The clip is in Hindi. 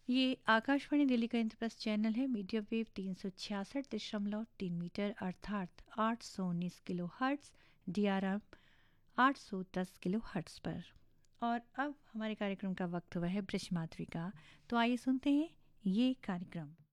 ये आकाशवाणी दिल्ली का इंद्रप्रस्थ चैनल है। मीडियम वेव 366.3 मीटर अर्थात 819 kilo hertz, DRM 810 kilo hertz पर। और अब हमारे कार्यक्रम का वक्त हुआ है ब्रज माधुरी का। तो आइए सुनते हैं ये कार्यक्रम।